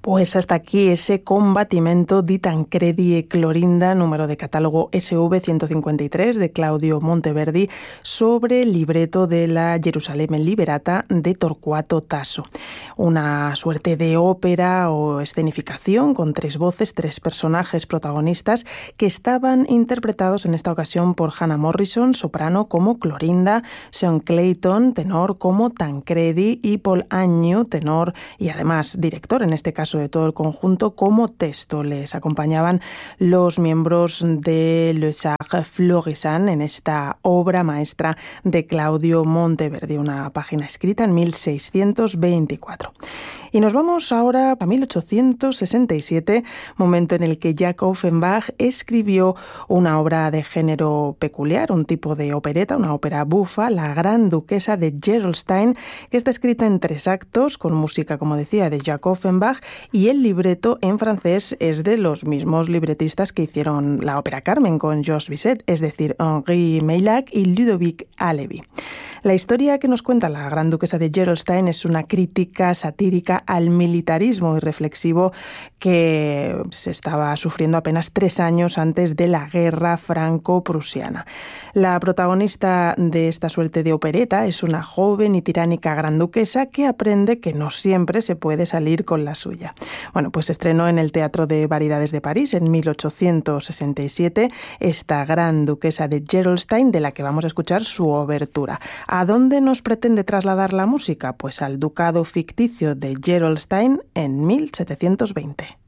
Pues hasta aquí ese Combattimento di Tancredi e Clorinda, número de catálogo SV 153 de Claudio Monteverdi, sobre el libreto de la Gerusalemme Liberata de Torquato Tasso. Una suerte de ópera o escenificación con 3 voces, 3 personajes protagonistas que estaban interpretados en esta ocasión por Hannah Morrison, soprano, como Clorinda, Sean Clayton, tenor, como Tancredi, y Paul Agnew, tenor y además director, en este caso de todo el conjunto, como texto. Les acompañaban los miembros de Le Sacre Florissant en esta obra maestra de Claudio Monteverdi, una página escrita en 1624. Y nos vamos ahora a 1867, momento en el que Jacob Offenbach escribió una obra de género peculiar, un tipo de opereta, una ópera bufa, La Gran Duquesa de Gerolstein, que está escrita en 3 actos, con música, como decía, de Jacob Offenbach, y el libreto en francés es de los mismos libretistas que hicieron la ópera Carmen con Georges Bizet, es decir, Henri Meillac y Ludovic Haleby. La historia que nos cuenta La Gran Duquesa de Gerolstein es una crítica satírica al militarismo irreflexivo que se estaba sufriendo apenas 3 años antes de la guerra franco-prusiana. La protagonista de esta suerte de opereta es una joven y tiránica gran duquesa que aprende que no siempre se puede salir con la suya. Bueno, pues se estrenó en el Teatro de Variedades de París en 1867 esta Gran Duquesa de Gerolstein, de la que vamos a escuchar su obertura. ¿A dónde nos pretende trasladar la música? Pues al ducado ficticio de Gerolstein en 1720.